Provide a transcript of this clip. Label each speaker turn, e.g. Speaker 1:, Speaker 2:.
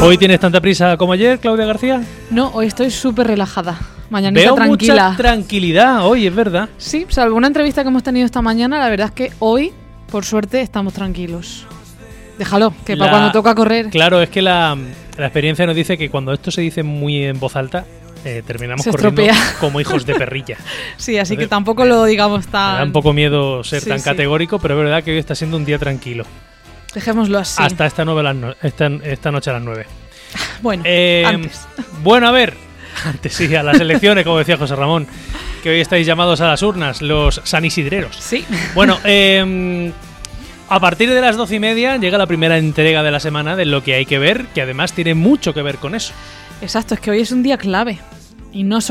Speaker 1: ¿Hoy tienes tanta prisa como ayer, Claudia García?
Speaker 2: No, hoy estoy súper relajada. Mañanita
Speaker 1: Veo
Speaker 2: tranquila.
Speaker 1: mucha tranquilidad hoy, es verdad.
Speaker 2: Sí, salvo una entrevista que hemos tenido esta mañana, la verdad es que hoy, por suerte, estamos tranquilos. Déjalo, que para cuando toca correr.
Speaker 1: Claro, es que la experiencia nos dice que cuando esto se dice muy en voz alta, terminamos corriendo como hijos de perrilla.
Speaker 2: Sí, así que tampoco lo digamos tan...
Speaker 1: Me da un poco miedo ser tan categórico, pero es verdad que hoy está siendo un día tranquilo.
Speaker 2: Dejémoslo así.
Speaker 1: Hasta esta noche a las 9.
Speaker 2: Bueno, antes.
Speaker 1: Bueno, a ver, antes sí, a las elecciones, como decía José Ramón, que hoy estáis llamados a las urnas, los sanisidreros.
Speaker 2: Sí.
Speaker 1: Bueno, a partir de las 12:30 llega la primera entrega de la semana de Lo que hay que ver, que además tiene mucho que ver con eso.
Speaker 2: Exacto, es que hoy es un día clave. Y no solo